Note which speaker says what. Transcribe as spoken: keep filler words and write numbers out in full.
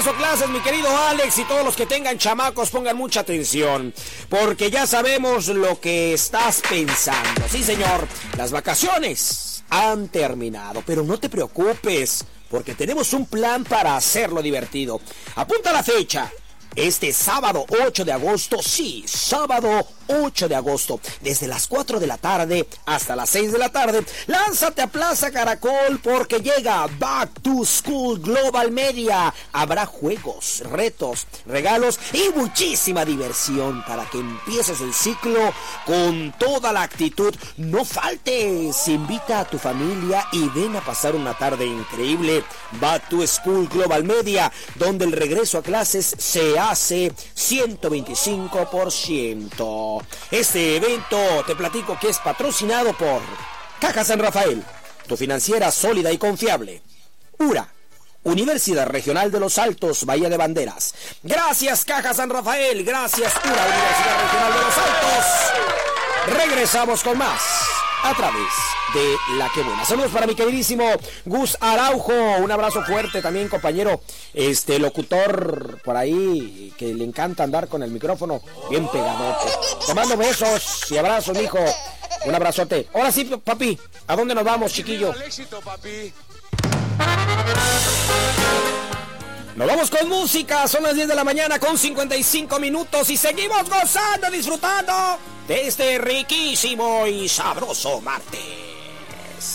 Speaker 1: regreso a clases, mi querido Alex, y todos los que tengan chamacos pongan mucha atención, porque ya sabemos lo que estás pensando. Sí, señor, las vacaciones han terminado, pero no te preocupes, porque tenemos un plan para hacerlo divertido. Apunta la fecha. Este sábado ocho de agosto, sí, sábado ocho de agosto, desde las cuatro de la tarde hasta las seis de la tarde, lánzate a Plaza Caracol porque llega Back to School Global Media. Habrá juegos, retos, regalos y muchísima diversión para que empieces el ciclo con toda la actitud. No faltes, invita a tu familia y ven a pasar una tarde increíble. Back to School Global Media, donde el regreso a clases se hace ciento veinticinco por ciento. Este evento te platico que es patrocinado por Caja San Rafael, tu financiera sólida y confiable. U R A, Universidad Regional de los Altos, Bahía de Banderas. Gracias, Caja San Rafael. Gracias, U R A, Universidad Regional de los Altos. Regresamos con más a través de La Que Buena. Saludos para mi queridísimo Gus Araujo. Un abrazo fuerte también, compañero, este locutor por ahí, que le encanta andar con el micrófono bien pegadote. Te mando besos y abrazos, mijo. Un abrazote. Ahora sí, papi, ¿a dónde nos vamos, chiquillo?
Speaker 2: Al éxito, papi.
Speaker 1: Nos vamos con música, son las diez de la mañana con cincuenta y cinco minutos y seguimos gozando, disfrutando de este riquísimo y sabroso martes.